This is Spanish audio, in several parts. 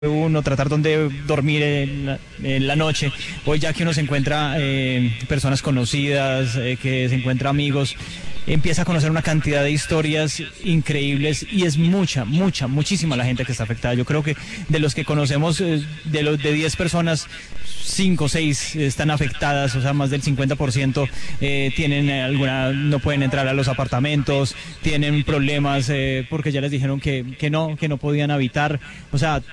uno, tratar dónde dormir en la noche. Hoy ya que uno se encuentra personas conocidas, que se encuentra amigos, empieza a conocer una cantidad de historias increíbles y es muchísima la gente que está afectada. Yo creo que de los que conocemos, de 10 personas, 5 o 6 están afectadas, o sea, más del 50% tienen no pueden entrar a los apartamentos, tienen problemas porque ya les dijeron que no podían habitar. O sea,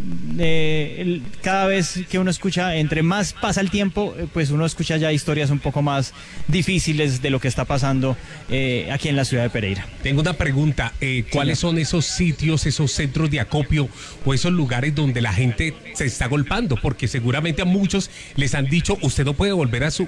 cada vez que uno escucha, entre más pasa el tiempo, pues uno escucha ya historias un poco más difíciles de lo que está pasando aquí en la ciudad de Pereira. Tengo una pregunta, ¿cuáles son esos sitios, esos centros de acopio o esos lugares donde la gente se está golpeando? Porque seguramente a muchos les han dicho, usted no puede volver a su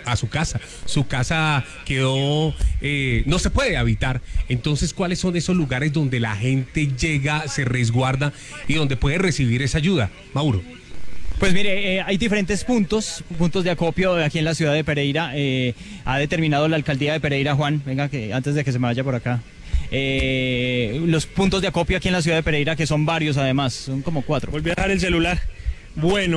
casa quedó, no se puede habitar. Entonces, ¿cuáles son esos lugares donde la gente llega, se resguarda y donde puede recibir esa ayuda, Mauro? Pues mire, hay diferentes puntos de acopio aquí en la ciudad de Pereira. Ha determinado la alcaldía de Pereira, Juan, venga, que antes de que se me vaya por acá. Los puntos de acopio aquí en la ciudad de Pereira, que son varios además, son como 4. Volví a dejar el celular. Bueno,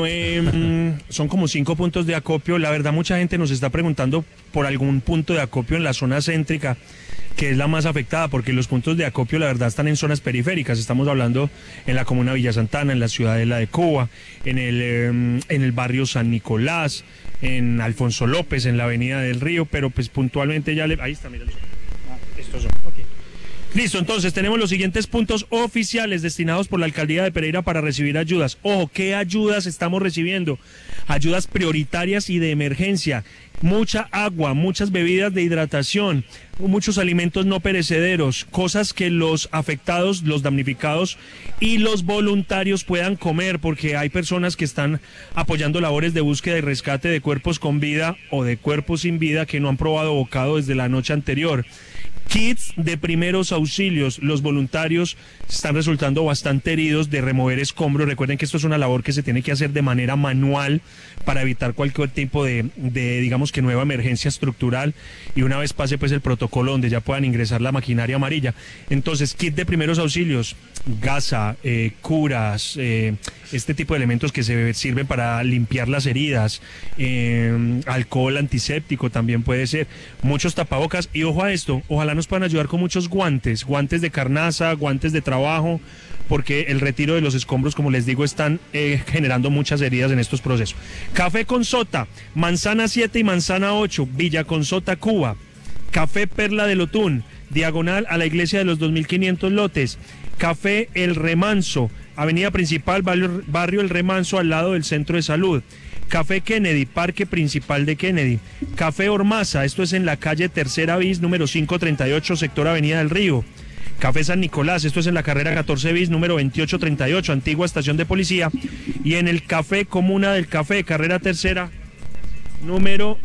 son como 5 puntos de acopio. La verdad, mucha gente nos está preguntando por algún punto de acopio en la zona céntrica, que es la más afectada, porque los puntos de acopio, la verdad, están en zonas periféricas. Estamos hablando en la comuna Villa Santana, en la ciudadela de Cuba, en el barrio San Nicolás, en Alfonso López, en la avenida del Río, pero pues puntualmente ahí está, mira. Estos son. Okay. Listo, entonces tenemos los siguientes puntos oficiales destinados por la alcaldía de Pereira para recibir ayudas. Ojo, ¿qué ayudas estamos recibiendo? Ayudas prioritarias y de emergencia. Mucha agua, muchas bebidas de hidratación, muchos alimentos no perecederos, cosas que los afectados, los damnificados y los voluntarios puedan comer, porque hay personas que están apoyando labores de búsqueda y rescate de cuerpos con vida o de cuerpos sin vida que no han probado bocado desde la noche anterior. Kits de primeros auxilios. Los voluntarios están resultando bastante heridos de remover escombros. Recuerden que esto es una labor que se tiene que hacer de manera manual para evitar cualquier tipo de digamos que nueva emergencia estructural, y una vez pase pues el protocolo donde ya puedan ingresar la maquinaria amarilla. Entonces, kit de primeros auxilios, gasa, curas, este tipo de elementos que se sirven para limpiar las heridas, alcohol antiséptico también puede ser, muchos tapabocas, y ojo a esto, ojalá nos puedan ayudar con muchos guantes de carnaza, guantes de trabajo, porque el retiro de los escombros, como les digo, están generando muchas heridas en estos procesos. Café con Sota, manzana 7 y manzana 8, Villa con Sota, Cuba. Café Perla del Otún, diagonal a la iglesia de los 2500 lotes. Café El Remanso, avenida principal, barrio El Remanso, al lado del centro de salud. Café Kennedy, parque principal de Kennedy. Café Ormaza, esto es en la calle Tercera bis, número 538, sector Avenida del Río. Café San Nicolás, esto es en la carrera 14 bis, número 2838, antigua estación de policía. Y en el Café Comuna del Café, carrera tercera, número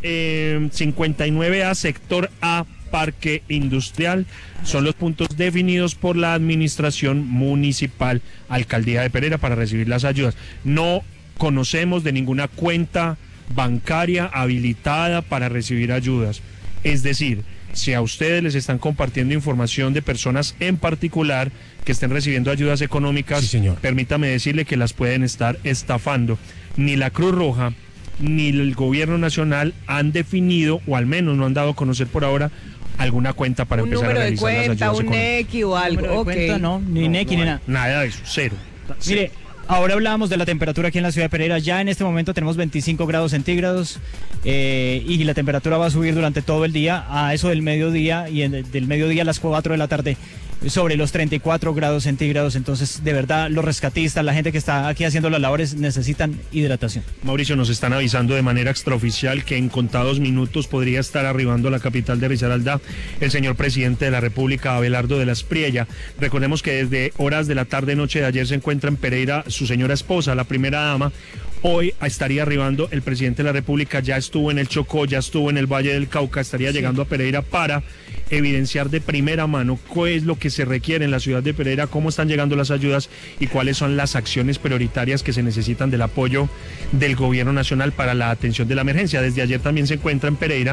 59A, sector A, Parque Industrial. Son los puntos definidos por la administración municipal, alcaldía de Pereira, para recibir las ayudas. No conocemos de ninguna cuenta bancaria habilitada para recibir ayudas. Es decir, si a ustedes les están compartiendo información de personas en particular que estén recibiendo ayudas económicas, sí, permítame decirle que las pueden estar estafando. Ni la Cruz Roja ni el gobierno nacional han definido, o al menos no han dado a conocer por ahora, alguna cuenta para empezar a realizar las ayudas económicas. Un número de cuenta, un NECI o algo. De cuenta, no, ni NECI ni nada. Nada de eso, cero. Mire, ahora hablábamos de la temperatura aquí en la ciudad de Pereira. Ya en este momento tenemos 25 grados centígrados y la temperatura va a subir durante todo el día, a eso del mediodía, y del mediodía a las 4 de la tarde sobre los 34 grados centígrados. Entonces, de verdad, los rescatistas, la gente que está aquí haciendo las labores, necesitan hidratación. Mauricio, nos están avisando de manera extraoficial que en contados minutos podría estar arribando a la capital de Risaralda el señor presidente de la República, Abelardo de la Espriella. Recordemos que desde horas de la tarde-noche de ayer se encuentra en Pereira su señora esposa, la primera dama. Hoy estaría arribando el presidente de la República, ya estuvo en el Chocó, ya estuvo en el Valle del Cauca, estaría llegando a Pereira para evidenciar de primera mano qué es lo que se requiere en la ciudad de Pereira, cómo están llegando las ayudas y cuáles son las acciones prioritarias que se necesitan del apoyo del gobierno nacional para la atención de la emergencia. Desde ayer también se encuentra en Pereira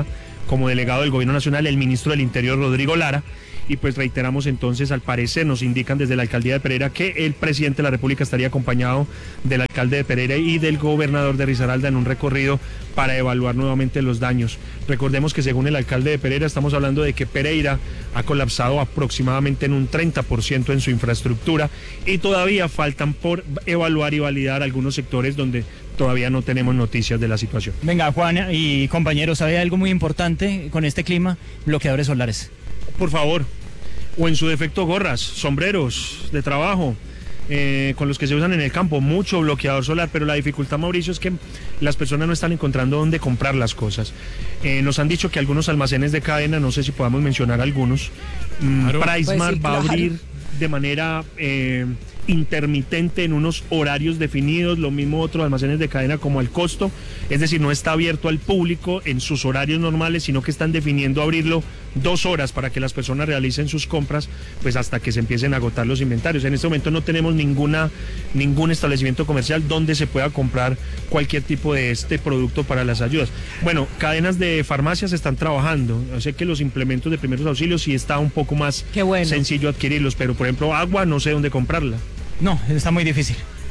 como delegado del Gobierno Nacional, el ministro del Interior, Rodrigo Lara. Y pues reiteramos entonces, al parecer nos indican desde la alcaldía de Pereira que el presidente de la República estaría acompañado del alcalde de Pereira y del gobernador de Risaralda en un recorrido para evaluar nuevamente los daños. Recordemos que según el alcalde de Pereira estamos hablando de que Pereira ha colapsado aproximadamente en un 30% en su infraestructura y todavía faltan por evaluar y validar algunos sectores donde todavía no tenemos noticias de la situación. Venga, Juan y compañeros, ¿sabe algo muy importante con este clima? Bloqueadores solares. Por favor, o en su defecto gorras, sombreros de trabajo, con los que se usan en el campo, mucho bloqueador solar, pero la dificultad, Mauricio, es que las personas no están encontrando dónde comprar las cosas. Nos han dicho que algunos almacenes de cadena, no sé si podamos mencionar algunos, PriceSmart va a abrir de manera intermitente en unos horarios definidos, lo mismo otros almacenes de cadena como al costo, es decir, no está abierto al público en sus horarios normales, sino que están definiendo abrirlo 2 horas para que las personas realicen sus compras, pues hasta que se empiecen a agotar los inventarios. En este momento no tenemos ningún establecimiento comercial donde se pueda comprar cualquier tipo de este producto para las ayudas. Bueno, cadenas de farmacias están trabajando, yo sé que los implementos de primeros auxilios sí está un poco más sencillo adquirirlos, pero por ejemplo agua no sé dónde comprarla. No, está muy difícil.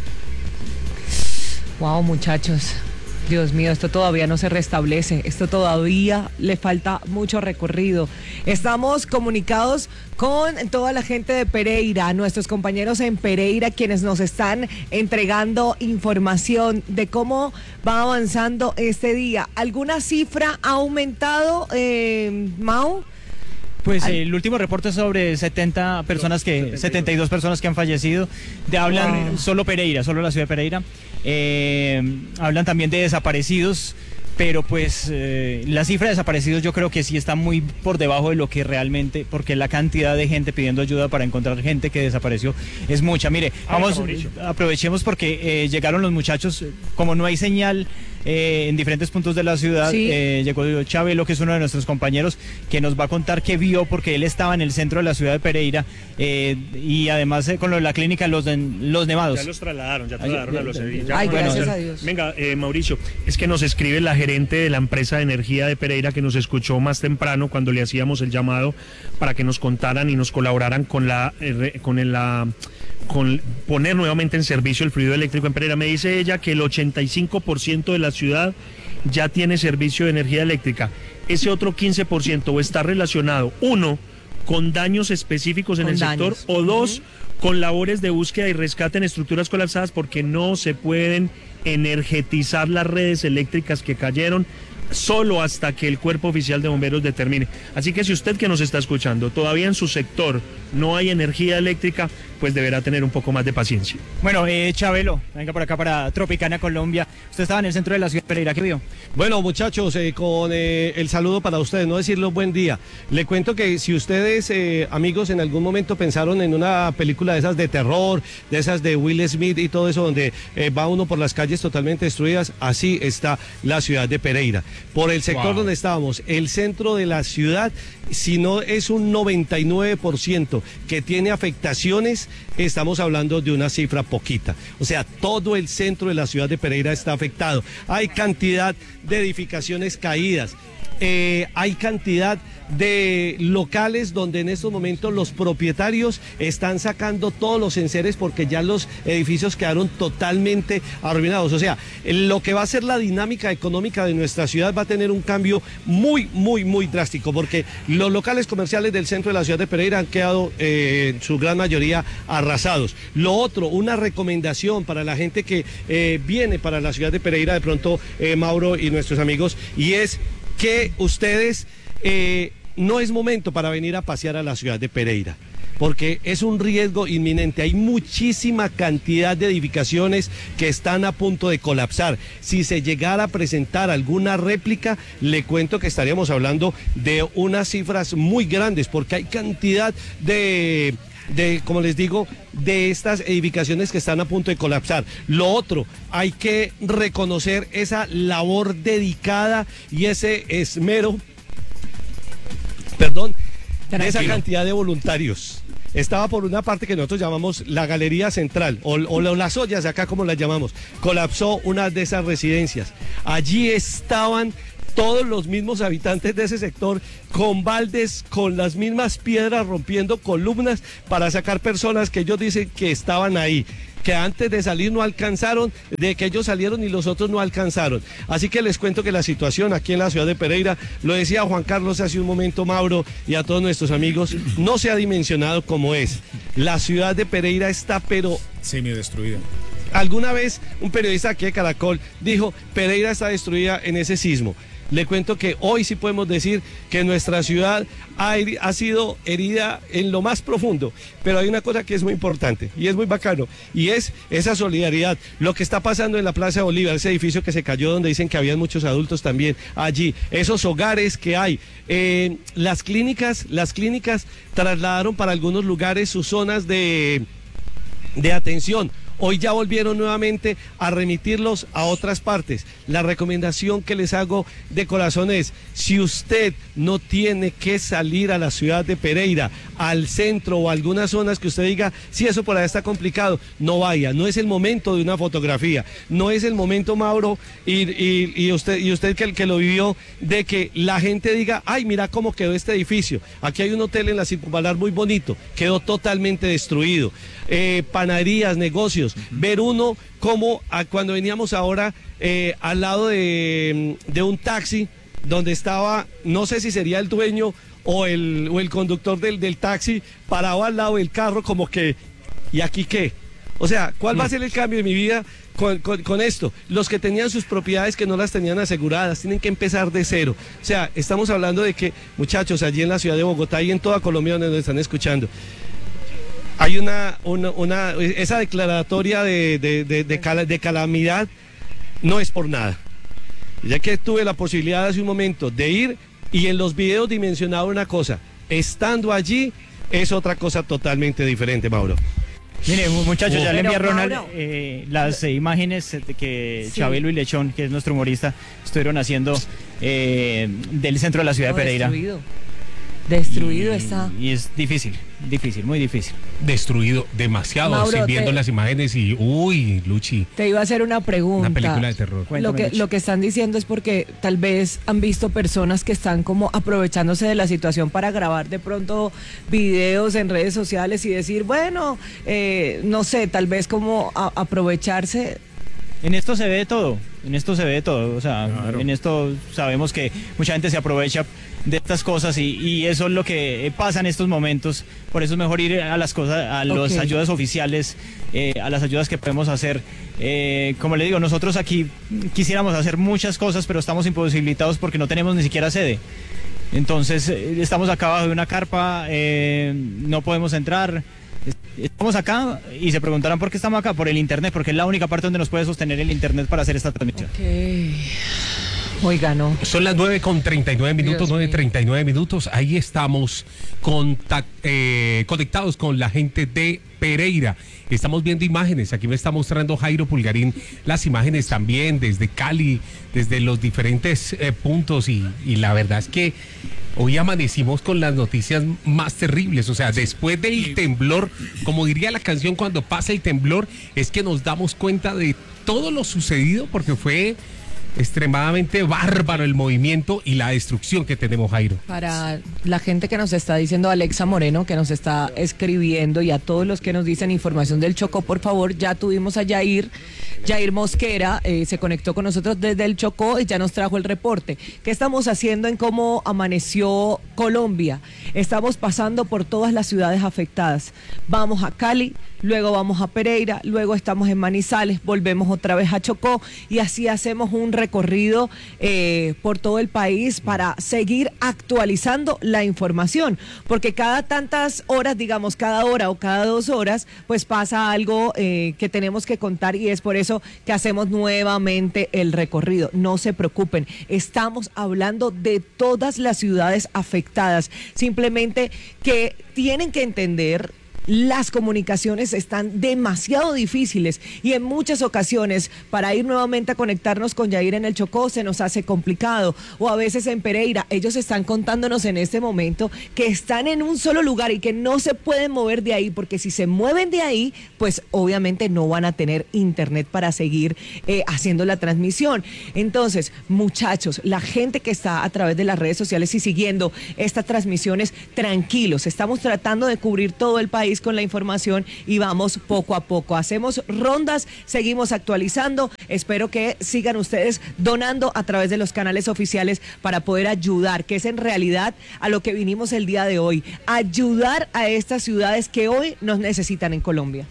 Wow, muchachos. Dios mío, esto todavía no se restablece, esto todavía le falta mucho recorrido. Estamos comunicados con toda la gente de Pereira, nuestros compañeros en Pereira, quienes nos están entregando información de cómo va avanzando este día. ¿Alguna cifra ha aumentado, Mau? Pues el último reporte es sobre 72 personas que han fallecido. Hablan solo Pereira, solo la ciudad de Pereira. Hablan también de desaparecidos, pero pues la cifra de desaparecidos yo creo que sí está muy por debajo de lo que realmente, porque la cantidad de gente pidiendo ayuda para encontrar gente que desapareció es mucha. Mire, aprovechemos porque llegaron los muchachos, como no hay señal en diferentes puntos de la ciudad, sí. Llegó Chabelo, que es uno de nuestros compañeros, que nos va a contar qué vio, porque él estaba en el centro de la ciudad de Pereira, y además con lo de la clínica Los Nevados. Ya los trasladaron a los Sevilla. Ay, gracias a Dios. Venga, Mauricio, es que nos escribe la gerente de la empresa de energía de Pereira, que nos escuchó más temprano cuando le hacíamos el llamado para que nos contaran y nos colaboraran con poner nuevamente en servicio el fluido eléctrico en Pereira. Me dice ella que el 85% de la ciudad ya tiene servicio de energía eléctrica. Ese otro 15% o está relacionado, 1, con daños específicos en el sector, o 2, con labores de búsqueda y rescate en estructuras colapsadas, porque no se pueden energetizar las redes eléctricas que cayeron solo hasta que el Cuerpo Oficial de Bomberos determine. Así que si usted que nos está escuchando todavía en su sector no hay energía eléctrica, pues deberá tener un poco más de paciencia. Bueno, Chabelo, venga por acá para Tropicana, Colombia. Usted estaba en el centro de la ciudad de Pereira, ¿qué vio? Bueno, muchachos, con el saludo para ustedes, no decirles buen día. Le cuento que si ustedes, amigos, en algún momento pensaron en una película de esas de terror, de esas de Will Smith y todo eso, donde va uno por las calles totalmente destruidas, así está la ciudad de Pereira. Por el sector donde estábamos, el centro de la ciudad, si no es un 99% que tiene afectaciones, estamos hablando de una cifra poquita. O sea, todo el centro de la ciudad de Pereira está afectado. Hay cantidad de edificaciones caídas. Hay cantidad de locales donde en estos momentos los propietarios están sacando todos los enseres porque ya los edificios quedaron totalmente arruinados. O sea, lo que va a ser la dinámica económica de nuestra ciudad va a tener un cambio muy, muy, muy drástico, porque los locales comerciales del centro de la ciudad de Pereira han quedado en su gran mayoría arrasados. Lo otro, una recomendación para la gente que viene para la ciudad de Pereira, de pronto Mauro y nuestros amigos, y es que ustedes no es momento para venir a pasear a la ciudad de Pereira, porque es un riesgo inminente. Hay muchísima cantidad de edificaciones que están a punto de colapsar. Si se llegara a presentar alguna réplica, le cuento que estaríamos hablando de unas cifras muy grandes, porque hay cantidad de, como les digo, de estas edificaciones que están a punto de colapsar. Lo otro, hay que reconocer esa labor dedicada y ese esmero, de esa cantidad de voluntarios. Estaba por una parte que nosotros llamamos la Galería Central, o las ollas acá como las llamamos. Colapsó una de esas residencias. Allí estaban todos los mismos habitantes de ese sector, con baldes, con las mismas piedras, rompiendo columnas para sacar personas que ellos dicen que estaban ahí, que antes de salir no alcanzaron, de que ellos salieron y los otros no alcanzaron. Así que les cuento que la situación aquí en la ciudad de Pereira, lo decía Juan Carlos hace un momento, Mauro, y a todos nuestros amigos, no se ha dimensionado como es. La ciudad de Pereira está pero semidestruida. Alguna vez un periodista aquí de Caracol dijo, Pereira está destruida en ese sismo. Le cuento que hoy sí podemos decir que nuestra ciudad ha sido herida en lo más profundo, pero hay una cosa que es muy importante y es muy bacano, y es esa solidaridad. Lo que está pasando en la Plaza de Bolívar, ese edificio que se cayó donde dicen que habían muchos adultos también allí, esos hogares que hay, las clínicas trasladaron para algunos lugares sus zonas de atención. Hoy ya volvieron nuevamente a remitirlos a otras partes. La recomendación que les hago de corazón es, si usted no tiene que salir a la ciudad de Pereira, al centro o a algunas zonas que usted diga, si eso por allá está complicado, no vaya. No es el momento de una fotografía, no es el momento, Mauro, y usted que lo vivió, de que la gente diga, ay, mira cómo quedó este edificio. Aquí hay un hotel en la Circunvalar muy bonito, quedó totalmente destruido. Panaderías, negocios, ver uno como cuando veníamos ahora al lado de un taxi donde estaba, no sé si sería el dueño o el conductor del taxi, parado al lado del carro como que, ¿y aquí qué? O sea, ¿cuál va a ser el cambio de mi vida con esto? Los que tenían sus propiedades que no las tenían aseguradas, tienen que empezar de cero. O sea, estamos hablando de que, muchachos, allí en la ciudad de Bogotá y en toda Colombia donde nos están escuchando, hay esa declaratoria de calamidad no es por nada. Ya que tuve la posibilidad hace un momento de ir y en los videos dimensionaba una cosa, estando allí es otra cosa totalmente diferente, Mauro. Mire, muchachos, ya le envié a Pero, Ronald Mauro, las imágenes de que Sí. Chabelo y Lechón, que es nuestro humorista, estuvieron haciendo del centro de la ciudad de Pereira. Destruido está. Y es difícil, muy difícil. Destruido demasiado. Mauro, Estoy viendo te- las imágenes y, uy, Luchi, Te iba a hacer una pregunta. una película de terror. Cuéntame, Luchi. Lo que están diciendo es porque tal vez han visto personas que están como aprovechándose de la situación para grabar de pronto videos en redes sociales y decir, bueno, no sé, tal vez como aprovecharse. En esto se ve de todo, o sea, Claro. en esto sabemos que mucha gente se aprovecha de estas cosas y eso es lo que pasa en estos momentos. Por eso es mejor ir a las cosas, a las Ok. ayudas oficiales, a las ayudas que podemos hacer. Como le digo, nosotros aquí quisiéramos hacer muchas cosas, pero estamos imposibilitados porque no tenemos ni siquiera sede. Entonces, estamos acá abajo de una carpa, no podemos entrar. Estamos acá y se preguntarán por qué estamos acá, por el internet, porque es la única parte donde nos puede sostener el internet para hacer esta transmisión. Oiga, no. Son las 9:39 minutos, Dios mío. 9:39 minutos. Ahí estamos conectados con la gente de Pereira. Estamos viendo imágenes. Aquí me está mostrando Jairo Pulgarín las imágenes también desde Cali, desde los diferentes puntos. Y la verdad es que hoy amanecimos con las noticias más terribles. O sea, después del temblor, como diría la canción, cuando pasa el temblor, es que nos damos cuenta de todo lo sucedido porque fue extremadamente bárbaro el movimiento y la destrucción que tenemos, Jairo. Para la gente que nos está diciendo, Alexa Moreno, que nos está escribiendo, y a todos los que nos dicen información del Chocó, por favor, ya tuvimos a Jair Mosquera, se conectó con nosotros desde el Chocó y ya nos trajo el reporte. ¿Qué estamos haciendo en cómo amaneció Colombia? Estamos pasando por todas las ciudades afectadas. Vamos a Cali, luego vamos a Pereira, luego estamos en Manizales, volvemos otra vez a Chocó y así hacemos un recorrido por todo el país para seguir actualizando la información, porque cada tantas horas, digamos cada hora o cada 2 horas, pues pasa algo que tenemos que contar y es por eso que hacemos nuevamente el recorrido. No se preocupen, estamos hablando de todas las ciudades afectadas, simplemente que tienen que entender las comunicaciones están demasiado difíciles y en muchas ocasiones para ir nuevamente a conectarnos con Yair en el Chocó se nos hace complicado, o a veces en Pereira. Ellos están contándonos en este momento que están en un solo lugar y que no se pueden mover de ahí, porque si se mueven de ahí, pues obviamente no van a tener internet para seguir haciendo la transmisión. Entonces, muchachos, la gente que está a través de las redes sociales y siguiendo estas transmisiones, tranquilos, estamos tratando de cubrir todo el país con la información y vamos poco a poco. Hacemos rondas, seguimos actualizando. Espero que sigan ustedes donando a través de los canales oficiales para poder ayudar, que es en realidad a lo que vinimos el día de hoy, ayudar a estas ciudades que hoy nos necesitan en Colombia.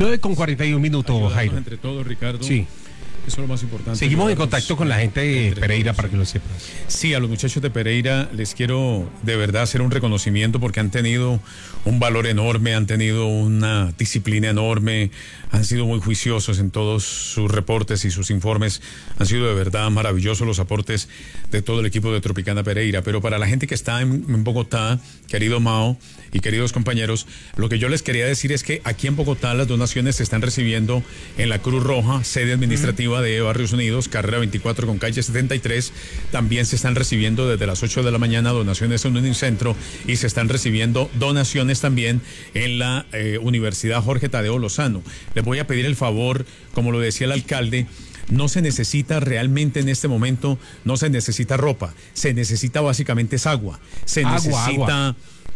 9:41, Jairo. Entre todos, Ricardo. Sí. Eso es lo más importante. Seguimos en contacto con la gente de Pereira para que lo sepan. Sí, a los muchachos de Pereira les quiero de verdad hacer un reconocimiento porque han tenido un valor enorme, han tenido una disciplina enorme, han sido muy juiciosos en todos sus reportes y sus informes. Han sido de verdad maravillosos los aportes de todo el equipo de Tropicana Pereira. Pero para la gente que está en Bogotá, querido Mao y queridos compañeros, lo que yo les quería decir es que aquí en Bogotá las donaciones se están recibiendo en la Cruz Roja, sede administrativa de Barrios Unidos, carrera 24 con calle 73. También se están recibiendo desde las 8 de la mañana donaciones en Unicentro y se están recibiendo donaciones también en la Universidad Jorge Tadeo Lozano. Les voy a pedir el favor, como lo decía el alcalde, no se necesita realmente en este momento, no se necesita ropa, se necesita básicamente es agua, se necesita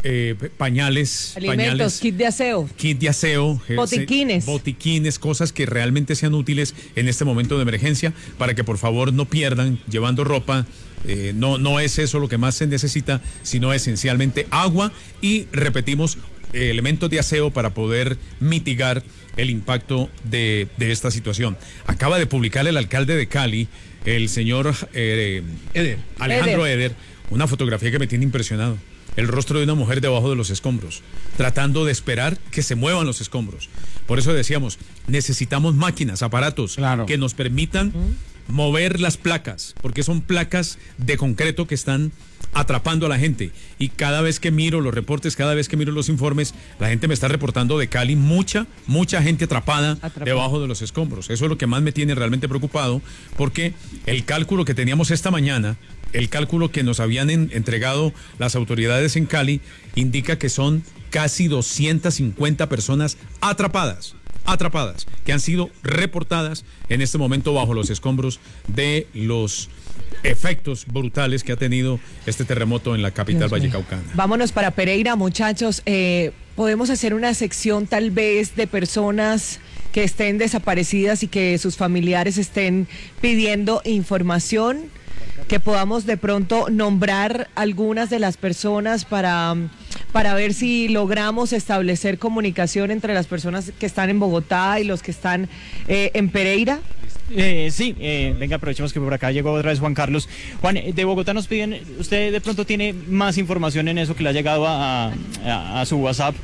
pañales, alimentos, kit de aseo, botiquines, cosas que realmente sean útiles en este momento de emergencia para que por favor no pierdan llevando ropa. No es eso lo que más se necesita, sino esencialmente agua y repetimos elementos de aseo para poder mitigar el impacto de esta situación. Acaba de publicar el alcalde de Cali, el señor Alejandro Eder, una fotografía que me tiene impresionado. El rostro de una mujer debajo de los escombros, tratando de esperar que se muevan los escombros. Por eso decíamos, necesitamos máquinas, aparatos que nos permitan mover las placas, porque son placas de concreto que están atrapando a la gente. Y cada vez que miro los reportes, cada vez que miro los informes, la gente me está reportando de Cali mucha gente atrapada debajo de los escombros. Eso es lo que más me tiene realmente preocupado, porque el cálculo que teníamos esta mañana, el cálculo que nos habían entregado las autoridades en Cali, indica que son casi 250 personas atrapadas, que han sido reportadas en este momento bajo los escombros de los efectos brutales que ha tenido este terremoto en la capital vallecaucana. Vámonos para Pereira, muchachos. Podemos hacer una sección tal vez de personas que estén desaparecidas y que sus familiares estén pidiendo información, que podamos de pronto nombrar algunas de las personas para ver si logramos establecer comunicación entre las personas que están en Bogotá y los que están en Pereira. Sí, venga, aprovechemos que por acá llegó otra vez Juan Carlos. Juan, de Bogotá nos piden, usted de pronto tiene más información en eso que le ha llegado a su WhatsApp,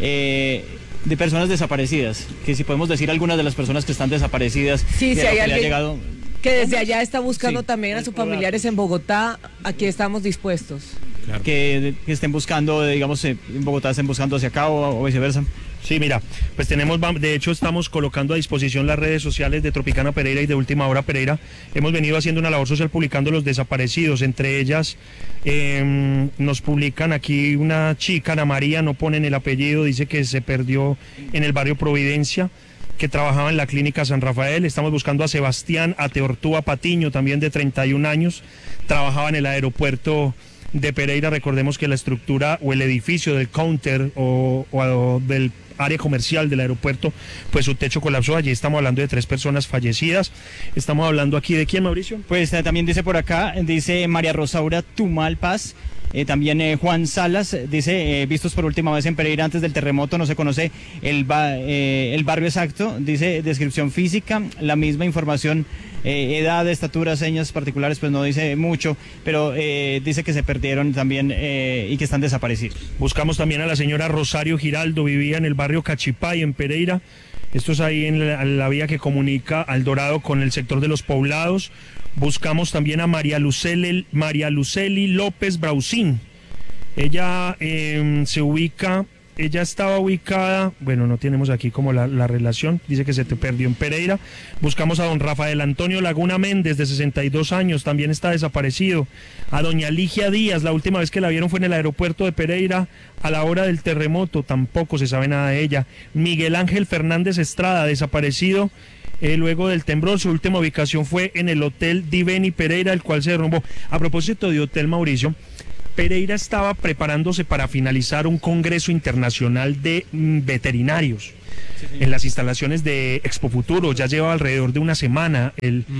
de personas desaparecidas, que si podemos decir algunas de las personas que están desaparecidas. Sí, si hay alguien le ha llegado, que desde allá está buscando también a sus claro, familiares en Bogotá, aquí estamos dispuestos. Claro. Que estén buscando, digamos, en Bogotá estén buscando hacia acá o viceversa. Sí, mira, pues de hecho estamos colocando a disposición las redes sociales de Tropicana Pereira y de Última Hora Pereira. Hemos venido haciendo una labor social publicando los desaparecidos, entre ellas nos publican aquí una chica, Ana María, no ponen el apellido, dice que se perdió en el barrio Providencia, que trabajaba en la clínica San Rafael. Estamos buscando a Sebastián Ateortúa Patiño, también de 31 años, trabajaba en el aeropuerto de Pereira. Recordemos que la estructura o el edificio del counter o del área comercial del aeropuerto, pues su techo colapsó. Allí estamos hablando de 3 personas fallecidas. Estamos hablando aquí de quién, Mauricio. Pues también dice por acá, dice María Rosaura Tumal Paz. También Juan Salas dice, vistos por última vez en Pereira antes del terremoto, no se conoce el barrio exacto, dice descripción física, la misma información, edad, estatura, señas particulares, pues no dice mucho, pero dice que se perdieron también y que están desaparecidos. Buscamos también a la señora Rosario Giraldo, vivía en el barrio Cachipay, en Pereira. Esto es ahí en la vía que comunica al Dorado con el sector de los Poblados. Buscamos también a María Luceli López Brausín. Ella se ubica ella estaba ubicada, bueno, no tenemos aquí como la relación, dice que se te perdió en Pereira. Buscamos a don Rafael Antonio Laguna Méndez, de 62 años, también está desaparecido. A doña Ligia Díaz, la última vez que la vieron fue en el aeropuerto de Pereira a la hora del terremoto, tampoco se sabe nada de ella. Miguel Ángel Fernández Estrada, desaparecido luego del temblor. Su última ubicación fue en el Hotel Diveni Pereira, el cual se derrumbó. A propósito de hotel, Mauricio, Pereira estaba preparándose para finalizar un congreso internacional de veterinarios en las instalaciones de Expo Futuro. Ya lleva alrededor de una semana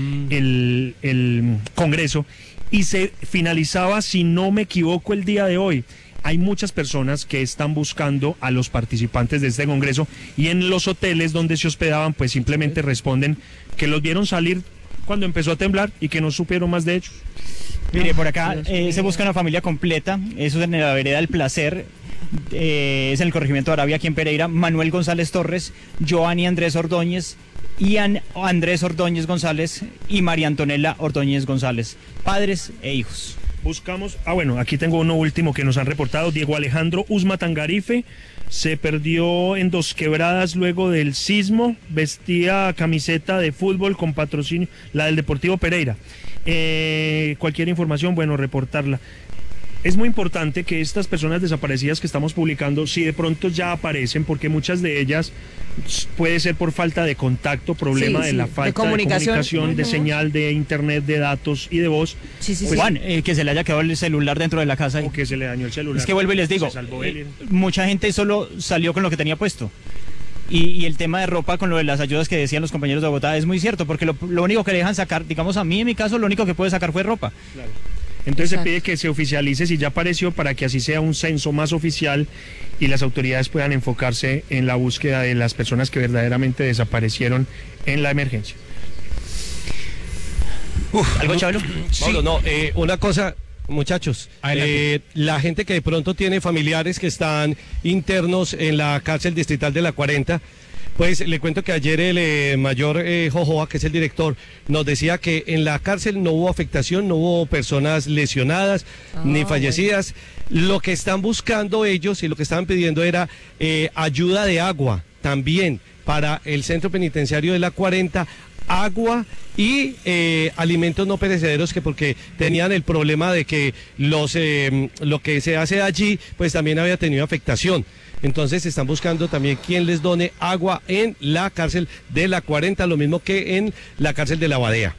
el congreso y se finalizaba, si no me equivoco, el día de hoy. Hay muchas personas que están buscando a los participantes de este congreso y en los hoteles donde se hospedaban pues simplemente responden que los vieron salir cuando empezó a temblar y que no supieron más de ellos. Mire, por acá se busca una familia completa, eso es en la vereda del Placer, es en el corregimiento de Arabia, aquí en Pereira. Manuel González Torres, Joanny Andrés Ordóñez, Ian Andrés Ordóñez González y María Antonella Ordóñez González, padres e hijos. Buscamos, bueno, aquí tengo uno último que nos han reportado. Diego Alejandro Usma Tangarife se perdió en Dos Quebradas luego del sismo, vestía camiseta de fútbol con patrocinio, la del Deportivo Pereira. Cualquier información, bueno, reportarla. Es muy importante que estas personas desaparecidas que estamos publicando, si de pronto ya aparecen, porque muchas de ellas puede ser por falta de contacto, problema de la falta de comunicación, de señal, de internet, de datos y de voz. Pues, Juan, que se le haya quedado el celular dentro de la casa. O que se le dañó el celular. Es que vuelvo y les digo, mucha gente solo salió con lo que tenía puesto. Y el tema de ropa con lo de las ayudas que decían los compañeros de Bogotá es muy cierto, porque lo único que le dejan sacar, digamos a mí en mi caso, lo único que puede sacar fue ropa. Claro. Entonces se pide que se oficialice si ya apareció, para que así sea un censo más oficial y las autoridades puedan enfocarse en la búsqueda de las personas que verdaderamente desaparecieron en la emergencia. ¿Algo, Chabelo? Sí. Mauro, no, una cosa, muchachos, la gente que de pronto tiene familiares que están internos en la cárcel distrital de la 40, pues le cuento que ayer el mayor Jojoa, que es el director, nos decía que en la cárcel no hubo afectación, no hubo personas lesionadas ni fallecidas. Bueno. Lo que están buscando ellos y lo que estaban pidiendo era ayuda de agua también para el centro penitenciario de la 40, agua y alimentos no perecederos, que porque tenían el problema de que lo que se hace allí pues también había tenido afectación. Entonces están buscando también quien les done agua en la cárcel de la 40, lo mismo que en la cárcel de la Badea.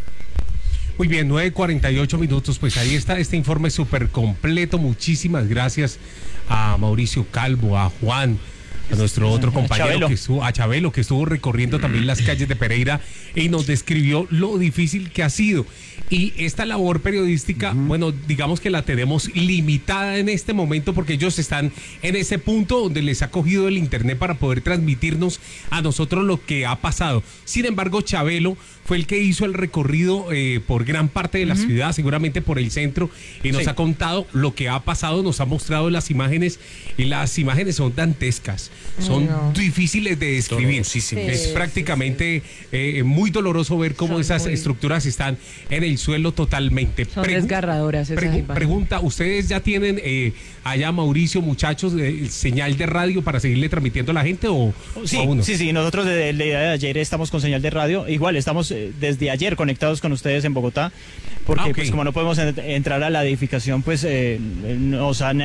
Muy bien, 9:48 minutos, pues ahí está este informe súper completo. Muchísimas gracias a Mauricio Calvo, a Juan, a nuestro otro compañero a Chabelo, que estuvo recorriendo también las calles de Pereira y nos describió lo difícil que ha sido. Y esta labor periodística, bueno, digamos que la tenemos limitada en este momento porque ellos están en ese punto donde les ha cogido el internet para poder transmitirnos a nosotros lo que ha pasado. Sin embargo, Chabelo fue el que hizo el recorrido por gran parte de la ciudad, seguramente por el centro, y nos ha contado lo que ha pasado, nos ha mostrado las imágenes, y las imágenes son dantescas, son difíciles de describir. Es prácticamente muy doloroso ver cómo esas estructuras están en el suelo totalmente. Son desgarradoras esas imágenes. Pregunta, ¿ustedes ya tienen allá, Mauricio, muchachos, señal de radio para seguirle transmitiendo a la gente o no? Sí, nosotros desde el día de ayer estamos con señal de radio, igual estamos desde ayer conectados con ustedes en Bogotá, porque pues como no podemos entrar a la edificación, pues nos han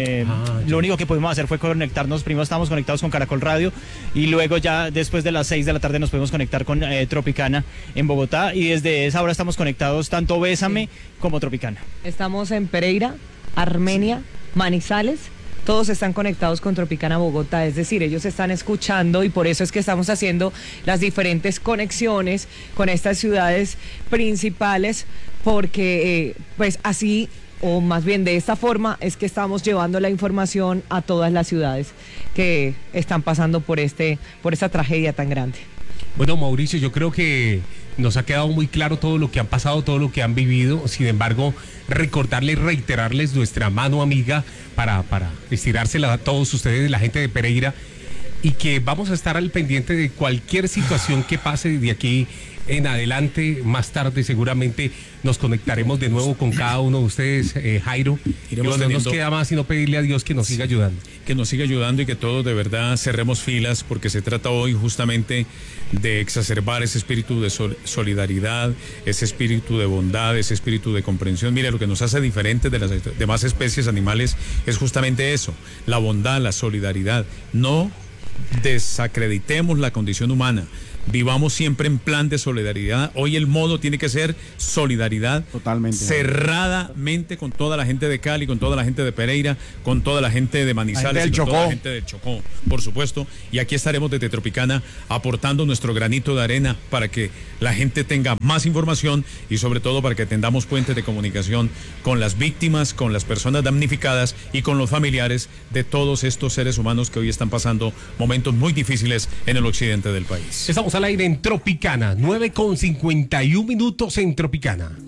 lo único que pudimos hacer fue conectarnos. Primero estábamos conectados con Caracol Radio y luego ya después de las 6 de la tarde nos podemos conectar con Tropicana en Bogotá, y desde esa hora estamos conectados tanto Bésame como Tropicana. Estamos en Pereira, Armenia, Manizales. Todos están conectados con Tropicana Bogotá, es decir, ellos están escuchando, y por eso es que estamos haciendo las diferentes conexiones con estas ciudades principales, porque pues así, o más bien de esta forma, es que estamos llevando la información a todas las ciudades que están pasando por esta tragedia tan grande. Bueno, Mauricio, yo creo que nos ha quedado muy claro todo lo que han pasado, todo lo que han vivido. Sin embargo, recordarles, reiterarles nuestra mano amiga para estirársela a todos ustedes, la gente de Pereira, y que vamos a estar al pendiente de cualquier situación que pase de aquí en adelante, más tarde seguramente nos conectaremos de nuevo con cada uno de ustedes, Jairo. Y bueno, no nos queda más sino pedirle a Dios que nos siga ayudando. Que nos siga ayudando y que todos de verdad cerremos filas, porque se trata hoy justamente de exacerbar ese espíritu de solidaridad, ese espíritu de bondad, ese espíritu de comprensión. Mire, lo que nos hace diferentes de las demás especies animales es justamente eso, la bondad, la solidaridad. No desacreditemos la condición humana. Vivamos siempre en plan de solidaridad. Hoy el modo tiene que ser solidaridad totalmente cerradamente con toda la gente de Cali, con toda la gente de Pereira, con toda la gente de Manizales y con toda la gente del Chocó, por supuesto. Y aquí estaremos desde Tropicana aportando nuestro granito de arena para que la gente tenga más información y sobre todo para que tengamos puentes de comunicación con las víctimas, con las personas damnificadas y con los familiares de todos estos seres humanos que hoy están pasando momentos muy difíciles en el occidente del país. Estamos al aire en Tropicana, 9:51 en Tropicana.